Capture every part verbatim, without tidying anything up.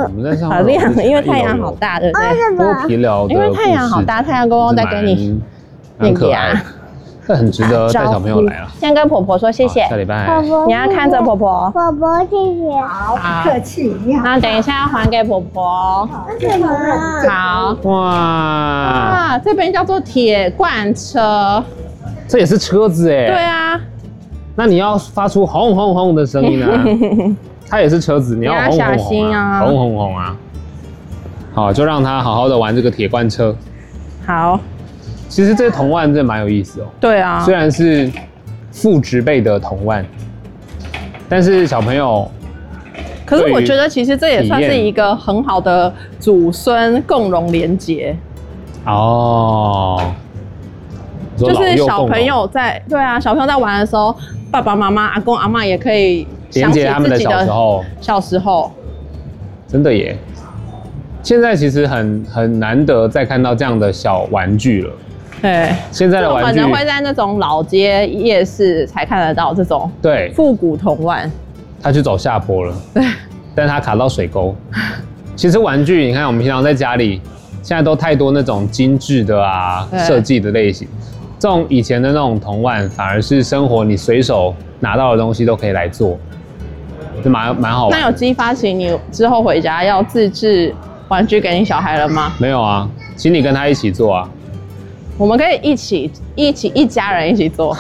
我们在上好亮，因为太阳好大，对不对？ 剥皮寮的， 因为太阳好大，太阳公公在给你念给啊，这很值得带小朋友来啊。 先跟婆婆说谢谢， 下礼拜你要看着婆婆。 婆婆谢谢，好，不客气，你好。 那等一下要还给婆婆。 什么？ 好， 哇哇，这边叫做铁罐车， 这也是车子哎。 对啊。 那你要发出轰轰轰的声音啊！它也是车子，你要轰轰轰啊，轰轰轰啊！好，就让他好好的玩这个铁罐车。 好， 其实这铜腕真的蛮有意思哦。 对啊， 虽然是父职辈的铜腕，但是小朋友， 可是我觉得其实这也算是一个很好的祖孙共荣连结。 哦。 就是小朋友在对啊，小朋友在玩的时候，爸爸妈妈、阿公阿嬷也可以连接他们的小时候。 小时候， 真的耶！现在其实很很难得再看到这样的小玩具了。 对， 现在的玩具可能会在那种老街夜市才看得到这种对复古铜腕。 他去走下坡了， 对， 但他卡到水沟。其实玩具，你看我们平常在家里，现在都太多那种精致的啊设计的类型。这种以前的那种铜腕，反而是生活你随手拿到的东西都可以来做，就蛮蛮好玩。 那有激发起你之后回家要自制玩具给你小孩了吗？ 没有啊，请你跟他一起做啊。 我们可以一起一起一家人一起做。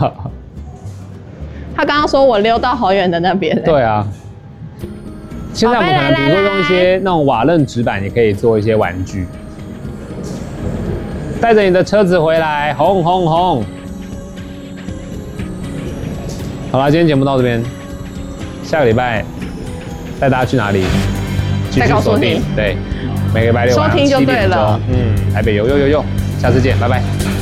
他刚刚说我溜到好远的那边、欸。 对啊。现在我们可能比如说用一些那种瓦楞纸板，也可以做一些玩具。带着你的车子回来，轰轰轰！好了，今天节目到这边，下个礼拜带大家去哪里？继续锁定，对，每个礼拜六晚上七点钟，嗯，台北游游游游，下次见，拜拜。